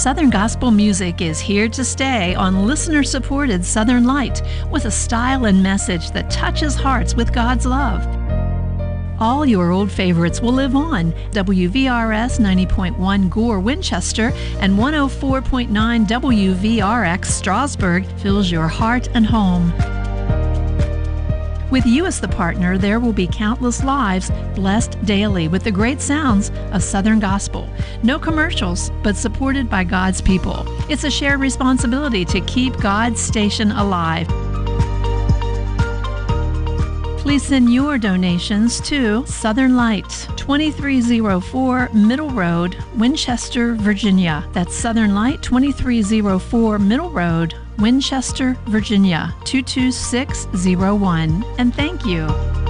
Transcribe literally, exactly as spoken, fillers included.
Southern gospel music is here to stay on listener-supported Southern Light with a style and message that touches hearts with God's love. All your old favorites will live on. W V R S ninety point one Gore, Winchester, and one oh four point nine W V R X Strasburg fills your heart and home. With you as the partner, there will be countless lives blessed daily with the great sounds of Southern gospel. No commercials, but supported by God's people. It's a shared responsibility to keep God's station alive. Please send your donations to Southern Light, twenty-three oh four Middle Road, Winchester, Virginia. That's Southern Light, twenty-three oh four Middle Road, Winchester, Virginia, two two six oh one. And thank you.